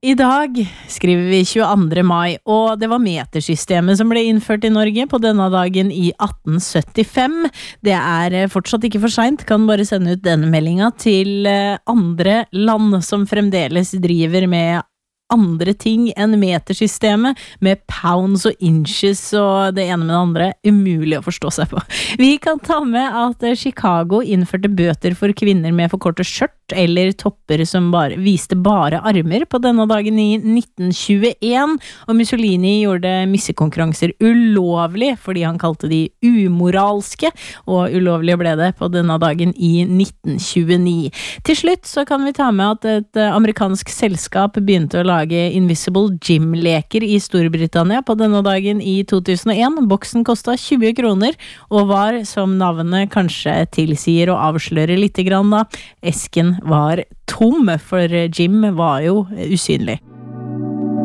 I dag skriver vi 22. mai, og det var metersystemet som ble innført i Norge på denne dagen i 1875. Det fortsatt ikke for sent, kan bare sende ut denne meldingen til andre land som fremdeles driver med andre ting enn metersystemet, med pounds og inches og det ene med det andre, umulig å forstå seg på. Vi kan ta med at Chicago innførte bøter for kvinner med for korte skjørt eller topper som viste bare armer på denne dagen i 1921, og Mussolini gjorde missekonkurranser ulovlig fordi han kalte de umoralske, og ulovlig ble det på denne dagen i 1929. Til slutt så kan vi ta med at et amerikansk selskap begynte å lage Invisible Gym-leker i Storbritannia på denne dagen i 2001. Boksen kostet 20 kroner, og var, som navnet kanskje tilsier og avslører litt grann da, esken var tom, for Jim var jo usynlig.